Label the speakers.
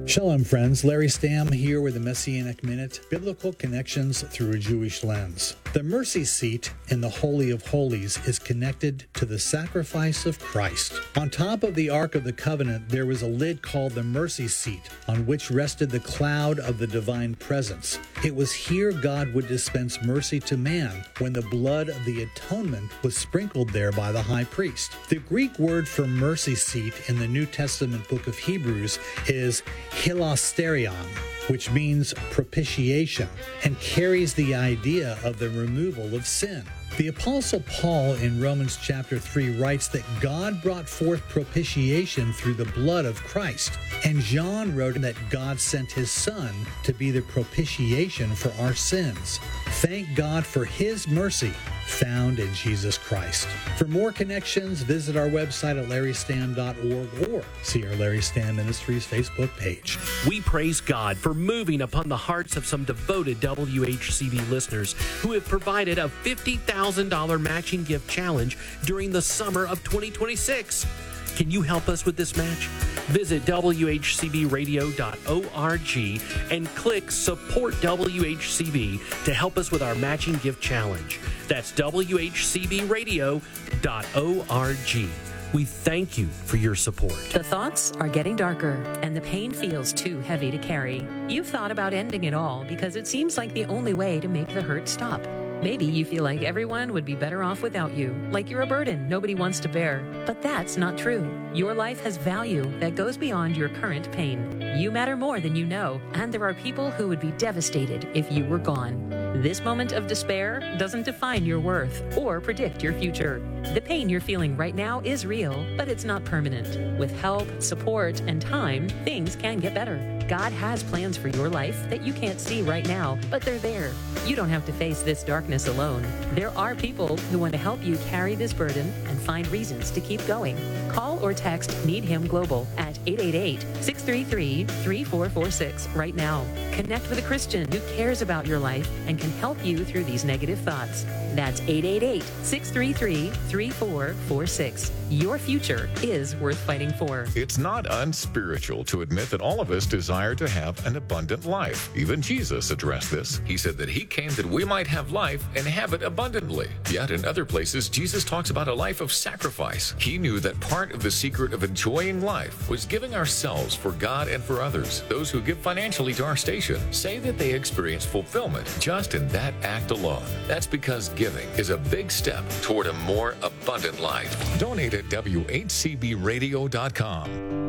Speaker 1: Shalom, friends. Larry Stamm here with the Messianic Minute, Biblical Connections Through a Jewish Lens. The mercy seat in the Holy of Holies is connected to the sacrifice of Christ. On top of the Ark of the Covenant, there was a lid called the mercy seat, on which rested the cloud of the divine presence. It was here God would dispense mercy to man when the blood of the atonement was sprinkled there by the high priest. The Greek word for mercy seat in the New Testament book of Hebrews is hilasterion, which means propitiation, and carries the idea of the removal of sin. The Apostle Paul in Romans chapter 3 writes that God brought forth propitiation through the blood of Christ, and John wrote that God sent his Son to be the propitiation for our sins. Thank God for his mercy found in Jesus Christ. For more connections, visit our website at larrystamm.org or see our Larry Stamm Ministries Facebook page.
Speaker 2: We praise God for moving upon the hearts of some devoted WHCB listeners who have provided a $50,000 matching gift challenge during the summer of 2026. Can you help us with this match? Visit WHCBradio.org and click Support WHCB to help us with our matching gift challenge. That's WHCBradio.org. We thank you for your support.
Speaker 3: The thoughts are getting darker, and the pain feels too heavy to carry. You've thought about ending it all because it seems like the only way to make the hurt stop. Maybe you feel like everyone would be better off without you, like you're a burden nobody wants to bear. But that's not true. Your life has value that goes beyond your current pain. You matter more than you know, and there are people who would be devastated if you were gone. This moment of despair doesn't define your worth or predict your future. The pain you're feeling right now is real, but it's not permanent. With help, support, and time, things can get better. God has plans for your life that you can't see right now, but they're there. You don't have to face this darkness alone. There are people who want to help you carry this burden and find reasons to keep going. Call or text Need Him Global at 888-633-3446 right now. Connect with a Christian who cares about your life and can help you through these negative thoughts. That's 888-633-3446. Your future is worth fighting for.
Speaker 4: It's not unspiritual to admit that all of us desire to have an abundant life. Even Jesus addressed this. He said that he came that we might have life and have it abundantly. Yet in other places, Jesus talks about a life of sacrifice. He knew that part of the secret of enjoying life was giving ourselves for God and for others. Those who give financially to our station say that they experience fulfillment just in that act alone. That's because giving is a big step toward a more abundant life. Donate at WHCBradio.com.